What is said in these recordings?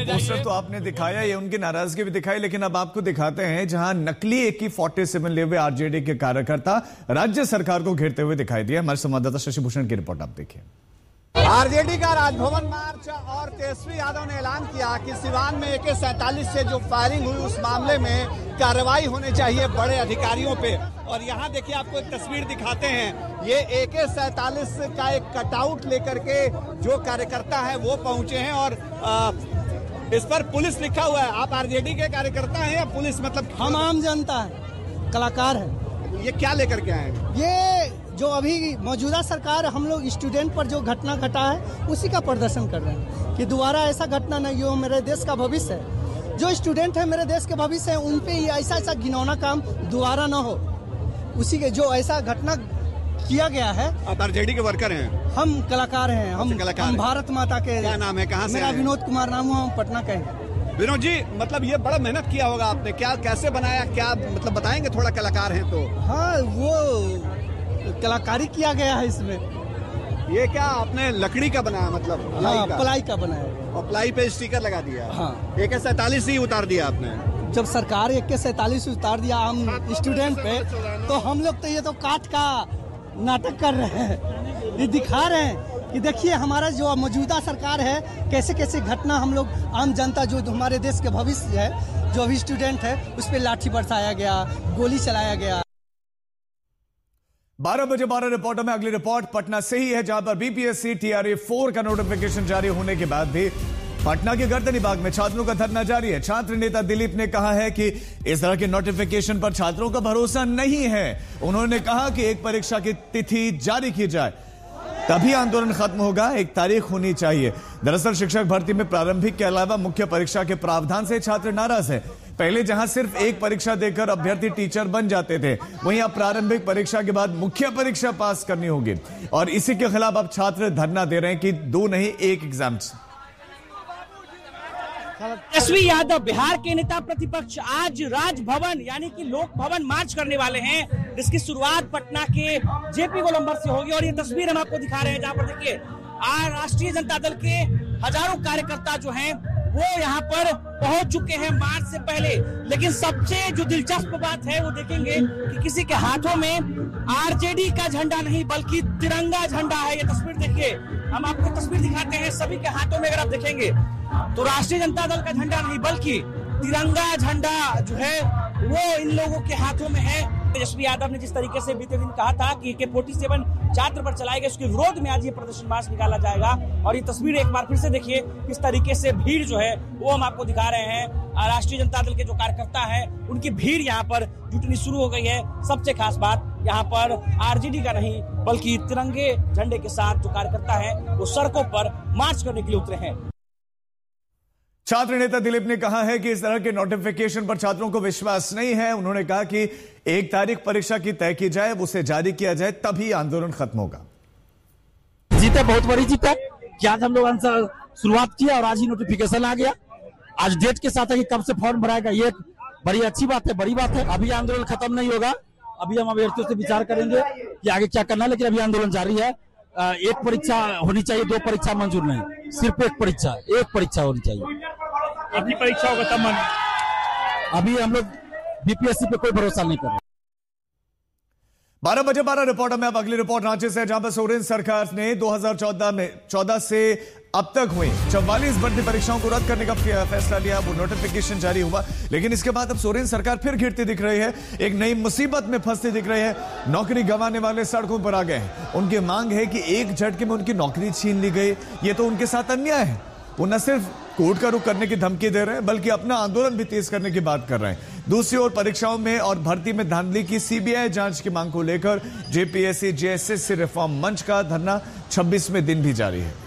Poster तो आपने दिखाया, ये उनकी नाराजगी भी दिखाई, लेकिन अब आपको दिखाते हैं जहां नकली AK-47 लिए हुए आरजेडी के कार्यकर्ता राज्य सरकार को घेरते हुए दिखाई दिए। हमारे संवाददाता शशि भूषण की रिपोर्ट आप देखिए। आरजेडी का राजभवन मार्च और तेजस्वी यादव ने ऐलान किया कि सिवान में AK-47 से जो फायरिंग हुई उस मामले में कार्रवाई होनी चाहिए बड़े अधिकारियों पे। और यहाँ देखिए आपको एक तस्वीर दिखाते हैं, ये AK-47 का एक कटआउट लेकर के जो कार्यकर्ता है वो पहुंचे हैं और इस पर पुलिस लिखा हुआ है। आप आरजेडी के कार्यकर्ता हैं या पुलिस? मतलब हम आम जनता है, कलाकार है। ये क्या लेकर के आए? ये जो अभी मौजूदा सरकार हम लोग स्टूडेंट पर जो घटना घटा है उसी का प्रदर्शन कर रहे हैं कि दोबारा ऐसा घटना नहीं हो। मेरे देश का भविष्य है, जो स्टूडेंट है मेरे देश के भविष्य है, उन पे ही ऐसा घिनौना काम दोबारा न हो। उसी के जो ऐसा घटना किया गया है। आप आरजेडी के वर्कर हैं? हम कलाकार हैं। हम भारत माता के। क्या नाम है, कहाँ से? मेरा विनोद कुमार नाम है, हम पटना के हैं। विनोद जी, मतलब ये बड़ा मेहनत किया होगा आपने, क्या कैसे बनाया, क्या मतलब बताएंगे थोड़ा? कलाकार हैं तो। हाँ, वो कलाकारी किया गया है इसमें। ये क्या आपने लकड़ी का बनाया? मतलब प्लाई का बनाया और प्लाई पे स्टिकर लगा दिया। हाँ। AK-47 ही उतार दिया आपने? जब सरकार AK-47 उतार दिया हम स्टूडेंट पे, तो हम लोग तो ये तो काट का नाटक कर रहे हैं, ये दिखा रहे हैं कि देखिए हमारा जो मौजूदा सरकार है कैसे कैसे घटना हम लोग आम जनता जो हमारे देश के भविष्य है, जो अभी स्टूडेंट है, उस पर लाठी बरसाया गया, गोली चलाया गया। 12 बजे 12 रिपोर्टर में अगली रिपोर्ट पटना से ही है, जहां पर BPSC TRA-4 का नोटिफिकेशन जारी होने के बाद भी पटना के गर्दनी बाग में छात्रों का धरना जारी है। छात्र नेता दिलीप ने कहा है कि इस तरह के नोटिफिकेशन पर छात्रों का भरोसा नहीं है। उन्होंने कहा कि एक परीक्षा की तिथि जारी की जाए, तभी आंदोलन खत्म होगा। एक तारीख होनी चाहिए। दरअसल शिक्षक भर्ती में प्रारंभिक के अलावा मुख्य परीक्षा के प्रावधान से छात्र नाराज है। पहले जहां सिर्फ एक परीक्षा देकर अभ्यर्थी टीचर बन जाते थे, वहीं अब प्रारंभिक परीक्षा के बाद मुख्य परीक्षा पास करनी होगी। और इसी के खिलाफ अब छात्र धरना दे रहे हैं कि 2 नहीं 1 एग्जाम। तेजस्वी यादव बिहार के नेता प्रतिपक्ष आज राजभवन यानी कि लोक भवन मार्च करने वाले हैं, जिसकी शुरुआत पटना के JP गोलंबर से होगी। और ये तस्वीर हम आपको दिखा रहे हैं, जहां पर देखिए राष्ट्रीय जनता दल के हजारों कार्यकर्ता जो हैं वो यहाँ पर पहुंच चुके हैं मार्च से पहले। लेकिन सबसे जो दिलचस्प बात है वो देखेंगे कि किसी के हाथों में आरजेडी का झंडा नहीं बल्कि तिरंगा झंडा है। ये तस्वीर देखिए, हम आपको तस्वीर दिखाते हैं। सभी के हाथों में अगर आप देखेंगे तो राष्ट्रीय जनता दल का झंडा नहीं बल्कि तिरंगा झंडा जो है वो इन लोगों के हाथों में है। तेजस्वी यादव ने जिस तरीके से बीते दिन कहा था कि AK-47 छात्र पर चलाए गए, उसके विरोध में आज ये प्रदर्शन मार्च निकाला जाएगा। और ये तस्वीर एक बार फिर से देखिए किस तरीके से भीड़ जो है वो हम आपको दिखा रहे हैं। राष्ट्रीय जनता दल के जो कार्यकर्ता है उनकी भीड़ यहाँ पर जुटनी शुरू हो गई है। सबसे खास बात यहाँ पर आरजेडी का नहीं बल्कि तिरंगे झंडे के साथ जो कार्यकर्ता है वो सड़कों पर मार्च करने के लिए उतरे हैं। छात्र नेता दिलीप ने कहा है कि इस तरह के नोटिफिकेशन पर छात्रों को विश्वास नहीं है। उन्होंने कहा कि एक तारीख परीक्षा की तय की जाए, उसे जारी किया जाए, तभी आंदोलन खत्म होगा। जीते बहुत बड़ी जीत है कि आज हम लोग शुरुआत किया और आज ही नोटिफिकेशन आ गया। आज डेट के साथ है कि कब से फॉर्म भराएगा, ये बड़ी अच्छी बात है, बड़ी बात है। अभी आंदोलन खत्म नहीं होगा, अभी हम अभ्यर्थियों से विचार करेंगे कि आगे क्या करना है, लेकिन अभी आंदोलन जारी है। एक परीक्षा होनी चाहिए, 2 परीक्षा मंजूर नहीं, सिर्फ एक परीक्षा होनी चाहिए। अपनी परीक्षा होगा तब अभी हम लोग BPSC पे कोई भरोसा नहीं कर रहे। 12 बजे 12 रिपोर्टर में अब अगली रिपोर्ट रांची से, जहां पर सोरेन सरकार ने 2014 से अब तक हुई 44 भर्ती परीक्षाओं को रद्द करने का फैसला लिया। वो नोटिफिकेशन जारी हुआ, लेकिन इसके बाद अब सोरेन सरकार फिर घिरती दिख रही है, एक नई मुसीबत में फंसती दिख रही है। नौकरी गंवाने वाले सड़कों पर आ गए हैं। उनकी मांग है कि एक झटके में उनकी नौकरी छीन ली गई। ये तो उनके साथ अन्याय है। वो न सिर्फ कोर्ट का रुख करने की धमकी दे रहे हैं बल्कि अपना आंदोलन भी तेज करने की बात कर रहे हैं। दूसरी ओर परीक्षाओं में और भर्ती में धांधली की CBI जांच की मांग को लेकर JPSC JSSC रिफॉर्म मंच का धरना 26वें दिन भी जारी है।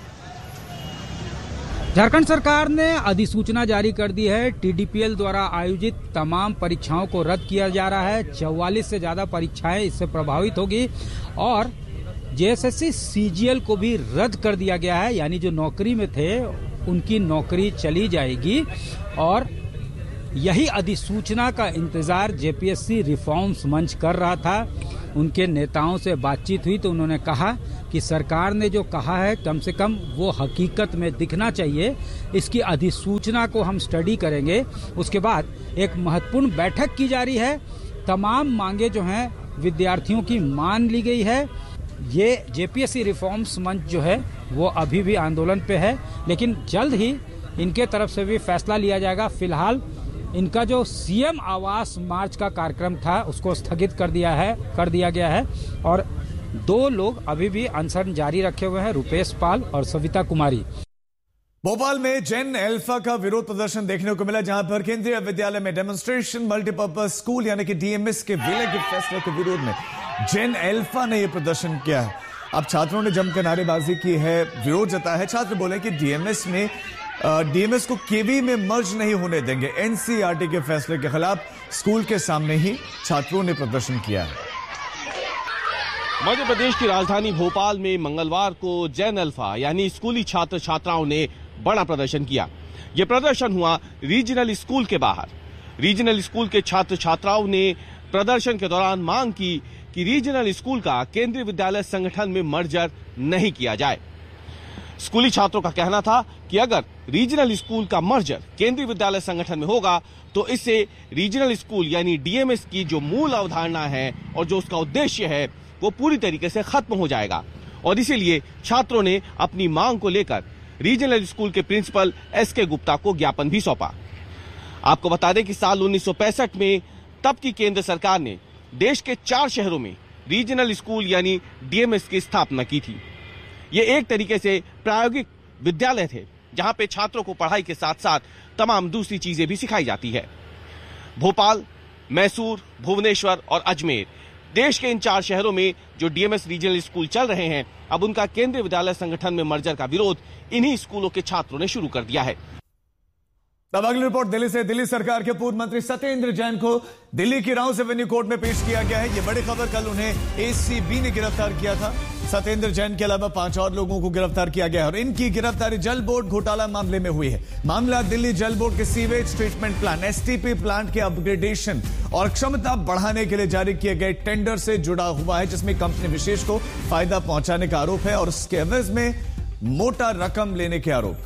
झारखंड सरकार ने अधिसूचना जारी कर दी है। TDPL द्वारा आयोजित तमाम परीक्षाओं को रद्द किया जा रहा है। 44 से ज्यादा परीक्षाएं इससे प्रभावित होगी और JSSC CGL को भी रद्द कर दिया गया है, यानी जो नौकरी में थे उनकी नौकरी चली जाएगी। और यही अधिसूचना का इंतजार JPSC रिफॉर्म्स मंच कर रहा था। उनके नेताओं से बातचीत हुई तो उन्होंने कहा कि सरकार ने जो कहा है कम से कम वो हकीकत में दिखना चाहिए। इसकी अधिसूचना को हम स्टडी करेंगे। उसके बाद एक महत्वपूर्ण बैठक की जा रही है। तमाम मांगे जो हैं विद्यार्थियों की मान ली गई है। ये जेपीएससी रिफॉर्म्स मंच जो है वो अभी भी आंदोलन पे है, लेकिन जल्द ही इनके तरफ से भी फैसला लिया जाएगा। फिलहाल इनका जो सीएम आवास मार्च का कार्यक्रम था उसको स्थगित कर दिया गया है और 2 लोग अभी भी अनशन जारी रखे हुए हैं, रुपेश पाल और सविता कुमारी। भोपाल में जेन अल्फा का विरोध प्रदर्शन देखने को मिला, जहां पर केंद्रीय विद्यालय में डेमोन्स्ट्रेशन मल्टीपर्पज स्कूल यानी कि डीएमएस के विलय के फैसले के विरोध में जेन अल्फा ने यह प्रदर्शन किया है। अब छात्रों ने जमकर नारेबाजी की है, विरोध जताया है। छात्र बोले कि डीएमएस को केवी में मर्ज नहीं होने देंगे। एनसीईआरटी के फैसले के खिलाफ स्कूल के सामने ही छात्रों ने प्रदर्शन किया है। मध्य प्रदेश की राजधानी भोपाल में मंगलवार को जेन अल्फा यानी स्कूली छात्र छात्राओं ने बड़ा प्रदर्शन किया। यह प्रदर्शन हुआ रीजनल स्कूल के बाहर। रीजनल स्कूल के छात्र छात्राओं ने प्रदर्शन के दौरान मांग की कि रीजनल स्कूल का केंद्रीय विद्यालय संगठन में मर्जर नहीं किया जाए। स्कूली छात्रों का कहना था कि अगर रीजनल स्कूल का मर्जर केंद्रीय विद्यालय संगठन में होगा तो इससे रीजनल स्कूल यानी डीएमएस की जो मूल अवधारणा है और जो उसका उद्देश्य है वो पूरी तरीके से खत्म हो जाएगा। और इसीलिए छात्रों ने अपनी मांग को लेकर रीजनल स्कूल के प्रिंसिपल एसके गुप्ता को ज्ञापन भी सौंपा। आपको बता दें कि साल 1965 में तब की केंद्र सरकार ने देश के 4 शहरों में रीजनल स्कूल यानी डीएमएस की स्थापना की थी। ये एक तरीके से प्रायोगिक विद्यालय थे जहां पे छात्रों को पढ़ाई के साथ साथ तमाम दूसरी चीजें भी सिखाई जाती है। भोपाल, मैसूर, भुवनेश्वर और अजमेर देश के इन 4 शहरों में जो डीएमएस रीजनल स्कूल चल रहे हैं, अब उनका केंद्रीय विद्यालय संगठन में मर्जर का विरोध इन्हीं स्कूलों के छात्रों ने शुरू कर दिया है। तब अगली रिपोर्ट दिल्ली से। दिल्ली सरकार के पूर्व मंत्री सत्येंद्र जैन को दिल्ली की राउंड एवेन्यू कोर्ट में पेश किया गया है। यह बड़ी खबर, कल उन्हें एसीबी ने गिरफ्तार किया था। सत्येंद्र जैन के अलावा 5 और लोगों को गिरफ्तार किया गया है और इनकी गिरफ्तारी जल बोर्ड घोटाला मामले में हुई है। मामला दिल्ली जल बोर्ड के sewage treatment plant STP plant के अपग्रेडेशन और क्षमता बढ़ाने के लिए जारी किए गए टेंडर से जुड़ा हुआ है, जिसमें कंपनी विशेष को फायदा पहुंचाने का आरोप है और उसके एवज में मोटा रकम लेने के आरोप।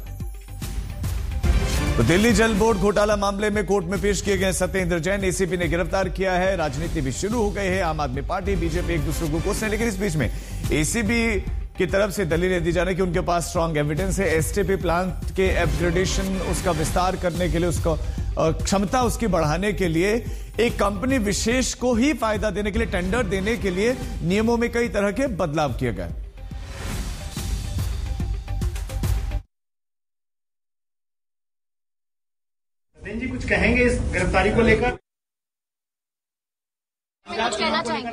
तो दिल्ली जल बोर्ड घोटाला मामले में कोर्ट में पेश किए गए सत्येंद्र जैन एसीबी ने गिरफ्तार किया है। राजनीति भी शुरू हो गई है। आम आदमी पार्टी, बीजेपी एक दूसरे को कोसने, लेकिन इस बीच में एसीबी की तरफ से दलीलें दी जा रही है कि उनके पास स्ट्रांग एविडेंस है। एसटीपी प्लांट के अपग्रेडेशन, उसका विस्तार करने के लिए, उसको क्षमता उसकी बढ़ाने के लिए एक कंपनी विशेष को ही फायदा देने के लिए, टेंडर देने के लिए नियमों में कई तरह के बदलाव किए गए। जी कुछ कहेंगे इस गिरफ्तारी को लेकर? कुछ कहना चाहेंगे?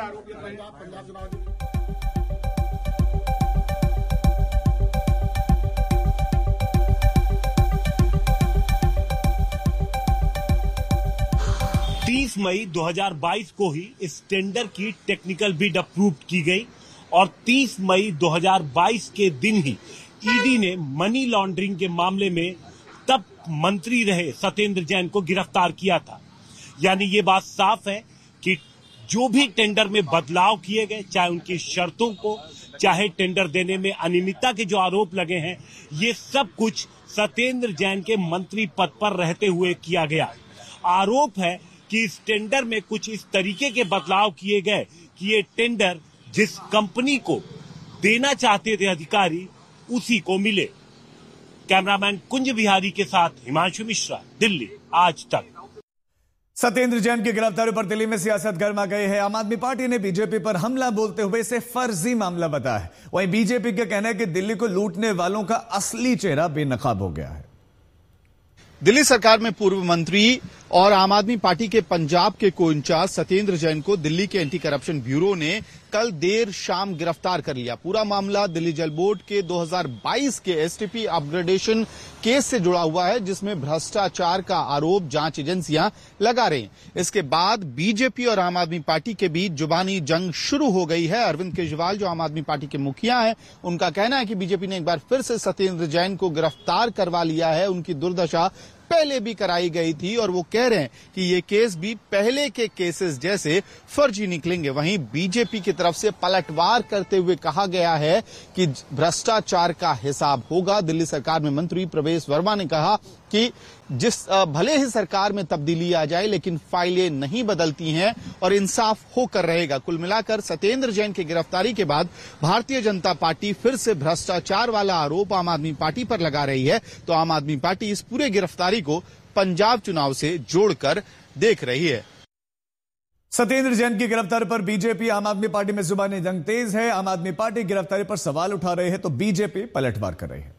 मई 2022 को ही इस टेंडर की टेक्निकल बिड अप्रूव की गई और 30 मई 2022 के दिन ही ईडी ने मनी लॉन्ड्रिंग के मामले में तब मंत्री रहे सत्येंद्र जैन को गिरफ्तार किया था। यानी ये बात साफ है कि जो भी टेंडर में बदलाव किए गए, चाहे उनकी शर्तों को, चाहे टेंडर देने में अनियमितता के जो आरोप लगे हैं, ये सब कुछ सत्येंद्र जैन के मंत्री पद पर रहते हुए किया गया। आरोप है कि इस टेंडर में कुछ इस तरीके के बदलाव किए गए कि ये टेंडर जिस कंपनी को देना चाहते थे अधिकारी, उसी को मिले। कैमरामैन कुंज बिहारी के साथ हिमांशु मिश्रा, दिल्ली आज तक। सत्येंद्र जैन की गिरफ्तारी पर दिल्ली में सियासत गर्मा गई है। आम आदमी पार्टी ने बीजेपी पर हमला बोलते हुए इसे फर्जी मामला बताया है। वहीं बीजेपी का कहना है कि दिल्ली को लूटने वालों का असली चेहरा बेनकाब हो गया है। दिल्ली सरकार में पूर्व मंत्री और आम आदमी पार्टी के पंजाब के को इंचार्ज सत्येंद्र जैन को दिल्ली के एंटी करप्शन ब्यूरो ने कल देर शाम गिरफ्तार कर लिया। पूरा मामला दिल्ली जल बोर्ड के 2022 के एसटीपी अपग्रेडेशन केस से जुड़ा हुआ है, जिसमें भ्रष्टाचार का आरोप जांच एजेंसियां लगा रही हैं। इसके बाद बीजेपी और आम आदमी पार्टी के बीच जुबानी जंग शुरू हो गई है। अरविंद केजरीवाल जो आम आदमी पार्टी के मुखिया हैं, उनका कहना है कि बीजेपी ने एक बार फिर से सत्येंद्र जैन को गिरफ्तार करवा लिया है। उनकी दुर्दशा पहले भी कराई गई थी और वो कह रहे हैं कि ये केस भी पहले के केसेस जैसे फर्जी निकलेंगे। वहीं बीजेपी की तरफ से पलटवार करते हुए कहा गया है कि भ्रष्टाचार का हिसाब होगा। दिल्ली सरकार में मंत्री प्रवेश वर्मा ने कहा कि भले ही सरकार में तब्दीली आ जाए लेकिन फाइलें नहीं बदलती हैं और इंसाफ होकर रहेगा। कुल मिलाकर सत्येंद्र जैन की गिरफ्तारी के बाद भारतीय जनता पार्टी फिर से भ्रष्टाचार वाला आरोप आम आदमी पार्टी पर लगा रही है, तो आम आदमी पार्टी इस पूरे गिरफ्तारी को पंजाब चुनाव से जोड़कर देख रही है। सत्येंद्र जैन की गिरफ्तारी पर बीजेपी आम आदमी पार्टी में जुबानी जंग तेज है। आम आदमी पार्टी गिरफ्तारी पर सवाल उठा रहे हैं तो बीजेपी पलटवार कर रही है।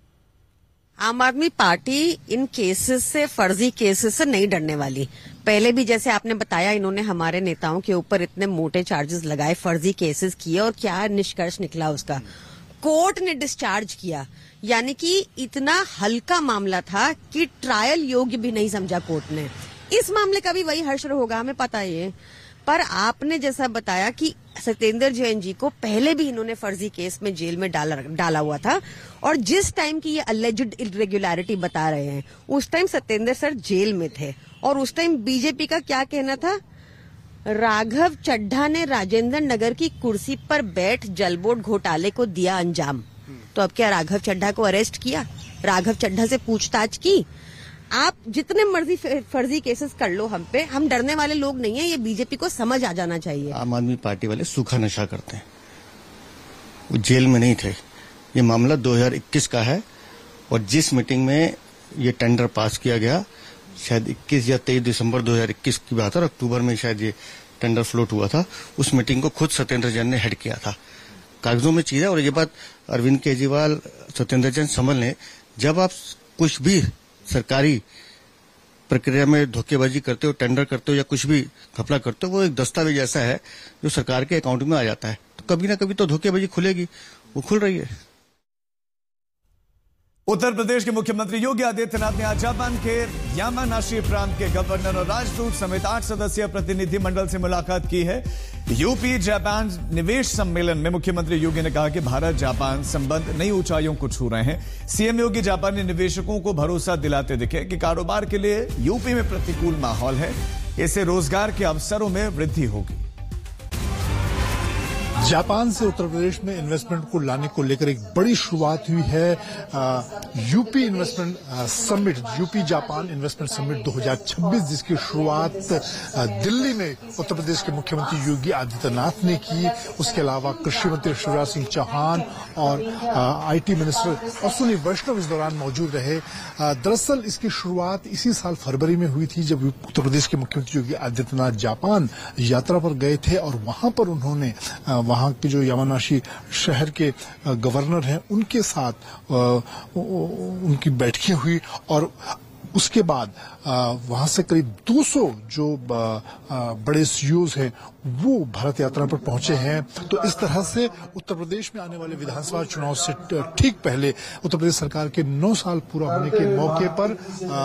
आम आदमी पार्टी इन केसेस से, फर्जी केसेस से नहीं डरने वाली। पहले भी जैसे आपने बताया, इन्होंने हमारे नेताओं के ऊपर इतने मोटे चार्जेस लगाए, फर्जी केसेस किए और क्या निष्कर्ष निकला उसका, कोर्ट ने डिस्चार्ज किया। यानी कि इतना हल्का मामला था कि ट्रायल योग्य भी नहीं समझा कोर्ट ने। इस मामले का भी वही हश्र होगा, हमें पता है। पर आपने जैसा बताया कि सत्येंद्र जैन जी को पहले भी इन्होंने फर्जी केस में जेल में डाला हुआ था और जिस टाइम की ये अलेज्ड इरेगुलरिटी बता रहे हैं उस टाइम सत्येंद्र सर जेल में थे और उस टाइम बीजेपी का क्या कहना था, राघव चड्ढा ने राजेंद्र नगर की कुर्सी पर बैठ जलबोर्ड घोटाले को दिया अंजाम। तो अब क्या राघव चड्ढा को अरेस्ट किया, राघव चड्ढा से पूछताछ की? आप जितने मर्जी फर्जी केसेस कर लो हम पे, हम डरने वाले लोग नहीं है। ये बीजेपी को समझ आ जाना चाहिए। आम आदमी पार्टी वाले सूखा नशा करते हैं, वो जेल में नहीं थे। ये मामला 2021 का है और जिस मीटिंग में ये टेंडर पास किया गया, शायद 21 या 23 दिसंबर 2021 की बात है, अक्टूबर में शायद ये टेंडर फ्लोट हुआ था। उस मीटिंग को खुद सत्येंद्र जैन ने हेड किया था। कागजों में चीज है और ये बात अरविंद केजरीवाल, सत्येंद्र जैन समझ लें, जब आप कुछ भी सरकारी प्रक्रिया में धोखेबाजी करते हो, टेंडर करते हो या कुछ भी घपला करते हो, वो एक दस्तावेज ऐसा है जो सरकार के अकाउंट में आ जाता है, तो कभी ना कभी तो धोखेबाजी खुलेगी। वो खुल रही है। उत्तर प्रदेश के मुख्यमंत्री योगी आदित्यनाथ ने आज जापान के यामानाशी प्रांत के गवर्नर और राजदूत समेत 8 सदस्यीय प्रतिनिधि मंडल से मुलाकात की है। यूपी जापान निवेश सम्मेलन में मुख्यमंत्री योगी ने कहा कि भारत जापान संबंध नई ऊंचाइयों को छू रहे हैं। सीएम योगी जापानी निवेशकों को भरोसा दिलाते दिखे कि कारोबार के लिए यूपी में प्रतिकूल माहौल है, इससे रोजगार के अवसरों में वृद्धि होगी। जापान से उत्तर प्रदेश में इन्वेस्टमेंट को लाने को लेकर एक बड़ी शुरुआत हुई है। UP investment summit, UP Japan investment summit 2026, जिसकी शुरुआत दिल्ली में उत्तर प्रदेश के मुख्यमंत्री योगी आदित्यनाथ ने की। उसके अलावा कृषि मंत्री शिवराज सिंह चौहान और आईटी मिनिस्टर अश्विनी वैष्णव इस दौरान मौजूद रहे। दरअसल इसकी शुरुआत इसी साल फरवरी में हुई थी, जब उत्तर प्रदेश के मुख्यमंत्री योगी आदित्यनाथ जापान यात्रा पर गए थे और वहां पर उन्होंने वहां के जो यामानाशी शहर के गवर्नर हैं उनके साथ उनकी बैठकें हुई और उसके बाद वहां से करीब 200 जो बड़े सीईओज हैं वो भारत यात्रा पर पहुंचे हैं। तो इस तरह से उत्तर प्रदेश में आने वाले विधानसभा चुनाव से ठीक पहले उत्तर प्रदेश सरकार के 9 साल पूरा होने के मौके पर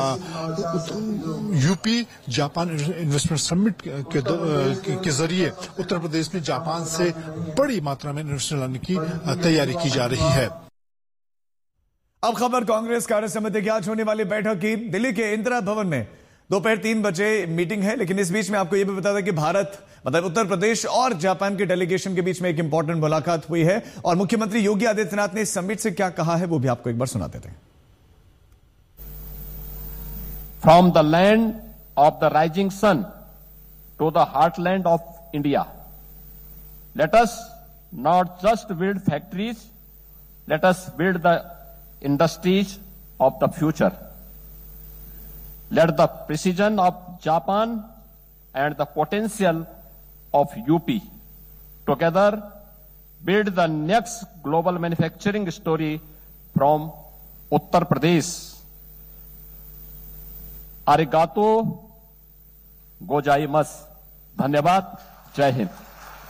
यूपी जापान इन्वेस्टमेंट समिट के जरिए उत्तर प्रदेश में जापान से बड़ी मात्रा में इन्वेस्टमेंट लाने की तैयारी की जा रही है। अब खबर कांग्रेस कार्य समिति की आज होने वाली बैठक की। दिल्ली के इंदिरा भवन में दोपहर 3 बजे मीटिंग है, लेकिन इस बीच में आपको यह भी बता दें कि भारत मतलब उत्तर प्रदेश और जापान के डेलीगेशन के बीच में एक इंपॉर्टेंट मुलाकात हुई है और मुख्यमंत्री योगी आदित्यनाथ ने इस समिट से क्या कहा है वो भी आपको एक बार सुना देते हैं। From the land of the rising sun to the heartland of India, let us not just build factories, let us build the industries of the future. Let the precision of Japan and the potential of UP together build the next global manufacturing story from Uttar Pradesh. Arigato gozaimasu. धन्यवाद। जय हिंद।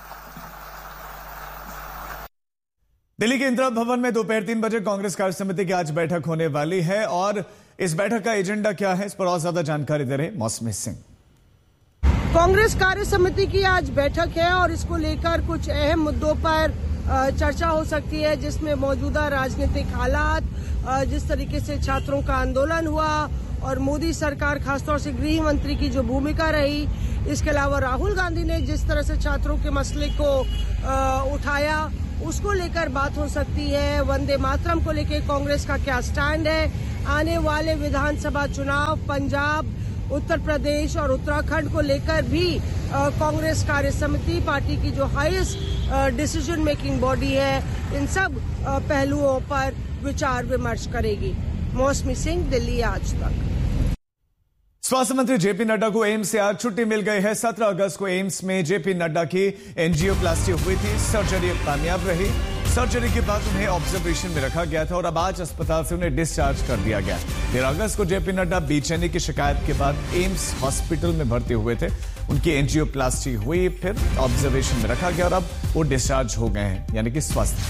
दिल्ली के इंदिरा भवन में दोपहर 3 बजे कांग्रेस कार्य समिति की आज बैठक होने वाली है और इस बैठक का एजेंडा क्या है, इस पर और ज्यादा जानकारी दे रहे मौसमी सिंह। कांग्रेस कार्य समिति की आज बैठक है और इसको लेकर कुछ अहम मुद्दों पर चर्चा हो सकती है, जिसमें मौजूदा राजनीतिक हालात, जिस तरीके से छात्रों का आंदोलन हुआ और मोदी सरकार खासतौर से गृह मंत्री की जो भूमिका रही, इसके अलावा राहुल गांधी ने जिस तरह से छात्रों के मसले को उठाया, उसको लेकर बात हो सकती है। वंदे मातरम को लेकर कांग्रेस का क्या स्टैंड है, आने वाले विधानसभा चुनाव पंजाब, उत्तर प्रदेश और उत्तराखंड को लेकर भी कांग्रेस कार्य समिति, पार्टी की जो हाईएस्ट डिसीजन मेकिंग बॉडी है, इन सब पहलुओं पर विचार विमर्श करेगी। मौसमी सिंह, दिल्ली आज तक। स्वास्थ्य मंत्री जेपी नड्डा को एम्स से आज छुट्टी मिल गई है। 17 अगस्त को एम्स में जेपी नड्डा की एंजियोप्लास्टी हुई थी। सर्जरी कामयाब रही। सर्जरी के बाद उन्हें ऑब्जर्वेशन में रखा गया था और अब आज अस्पताल से उन्हें डिस्चार्ज कर दिया गया। 13 अगस्त को जेपी नड्डा बेचैनी की शिकायत के बाद एम्स हॉस्पिटल में भर्ती हुए थे। उनकी एंजियोप्लास्टी हुई, फिर ऑब्जर्वेशन में रखा गया और अब वो डिस्चार्ज हो गए हैं, यानी कि स्वस्थ।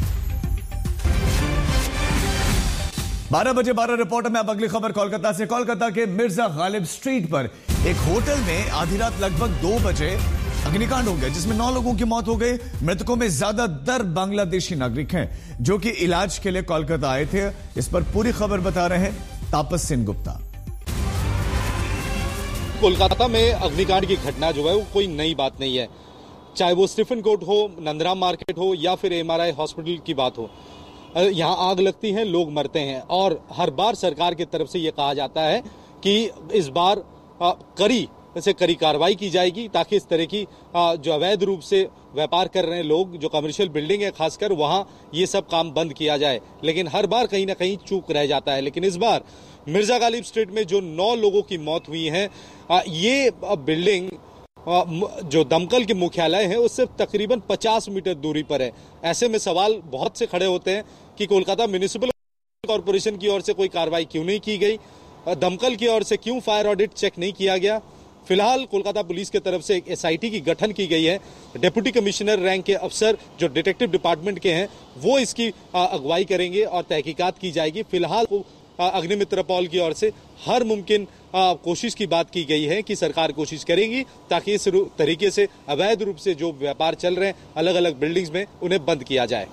12 बजे 12 रिपोर्टर में अब अगली खबर कोलकाता से। कोलकाता के मिर्जा गालिब स्ट्रीट पर एक होटल में आधी रात लगभग 2 बजे अग्निकांड हो गया, जिसमें 9 लोगों की मौत हो गई। मृतकों में ज्यादातर बांग्लादेशी नागरिक हैं जो कि इलाज के लिए कोलकाता आए थे। इस पर पूरी खबर बता रहे हैं तापस सिंह गुप्ता। कोलकाता में अग्निकांड की घटना जो है वो कोई नई बात नहीं है, चाहे वो स्टीफन कोर्ट हो, नंदराम मार्केट हो या फिर MRI हॉस्पिटल की बात हो। यहाँ आग लगती है, लोग मरते हैं और हर बार सरकार की तरफ से ये कहा जाता है कि इस बार कड़ी कार्रवाई की जाएगी ताकि इस तरह की जो अवैध रूप से व्यापार कर रहे हैं लोग, जो कमर्शियल बिल्डिंग है खासकर, वहां ये सब काम बंद किया जाए। लेकिन हर बार कहीं ना कहीं चूक रह जाता है। लेकिन इस बार मिर्जा गालिब स्ट्रीट में जो 9 लोगों की मौत हुई है, ये बिल्डिंग जो दमकल के मुख्यालय है उससे तकरीबन 50 मीटर दूरी पर है। ऐसे में सवाल बहुत से खड़े होते हैं कि कोलकाता म्युनिसिपल कॉर्पोरेशन की ओर से कोई कार्रवाई क्यों नहीं की गई, दमकल की ओर से क्यों फायर ऑडिट चेक नहीं किया गया। फिलहाल कोलकाता पुलिस की तरफ से एक SIT की गठन की गई है। डिप्टी कमिश्नर रैंक के अफसर जो डिटेक्टिव डिपार्टमेंट के हैं वो इसकी अगुवाई करेंगे और तहकीकात की जाएगी। फिलहाल अग्निमित्र पॉल की ओर से हर मुमकिन कोशिश की बात की गई है कि सरकार कोशिश करेगी ताकि इस तरीके से अवैध रूप से जो व्यापार चल रहे हैं अलग अलग बिल्डिंग्स में, उन्हें बंद किया जाए।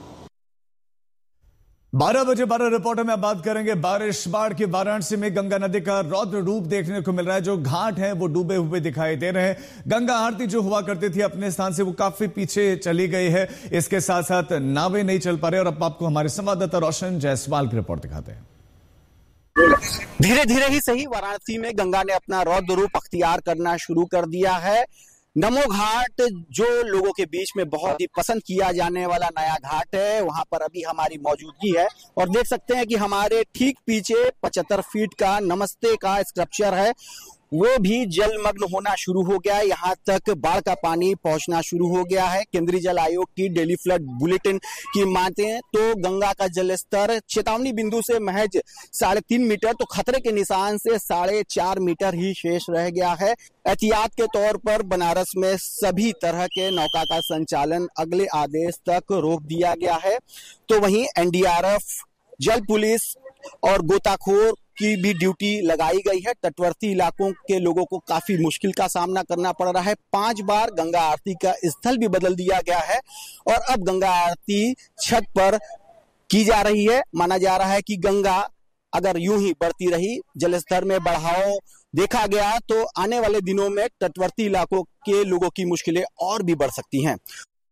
12 बजे 12 रिपोर्टर में बात करेंगे बारिश बाढ़ के वाराणसी में गंगा नदी का रौद्र रूप देखने को मिल रहा है। जो घाट हैं वो डूबे हुए दिखाई दे रहे हैं। गंगा आरती जो हुआ करती थी अपने स्थान से वो काफी पीछे चली गई है। इसके साथ साथ नावें नहीं चल पा रहे। और अब आपको हमारे संवाददाता रोशन जायसवाल की रिपोर्ट दिखाते हैं। धीरे धीरे ही सही वाराणसी में गंगा ने अपना रौद्र रूप अख्तियार करना शुरू कर दिया है। नमो घाट जो लोगों के बीच में बहुत ही पसंद किया जाने वाला नया घाट है, वहां पर अभी हमारी मौजूदगी है और देख सकते हैं कि हमारे ठीक पीछे 75 फीट का नमस्ते का स्ट्रक्चर है, वो भी जलमग्न होना शुरू हो गया है। यहाँ तक बाढ़ का पानी पहुंचना शुरू हो गया है। केंद्रीय जल आयोग की डेली फ्लड बुलेटिन की माने तो गंगा का जल स्तर चेतावनी बिंदु से महज 3.5 मीटर तो खतरे के निशान से 4.5 मीटर ही शेष रह गया है। एहतियात के तौर पर बनारस में सभी तरह के नौका का संचालन अगले आदेश तक रोक दिया गया है। तो वहीं NDRF, जल पुलिस और गोताखोर की भी ड्यूटी लगाई गई है। तटवर्ती इलाकों के लोगों को काफी मुश्किल का सामना करना पड़ रहा है। 5 बार गंगा आरती का स्थल भी बदल दिया गया है और अब गंगा आरती छत पर की जा रही है। माना जा रहा है कि गंगा अगर यूं ही बढ़ती रही, जलस्तर में बढ़ाव देखा गया तो आने वाले दिनों में तटवर्ती इलाकों के लोगों की मुश्किलें और भी बढ़ सकती हैं।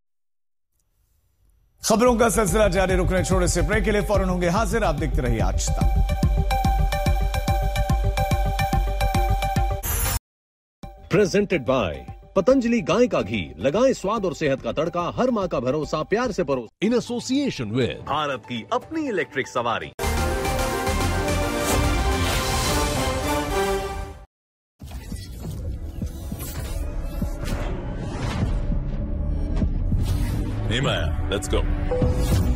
खबरों का सिलसिला जारी, रुकने छोड़े से ब्रेक के लिए फौरन होंगे हाजिर। आप देखते रहिए आज तक। प्रेजेंटेड बाय पतंजलि गाय का घी, लगाएं स्वाद और सेहत का तड़का, हर माँ का भरोसा, प्यार से परोस। इन एसोसिएशन विद भारत की अपनी इलेक्ट्रिक सवारी। Hey man, let's go.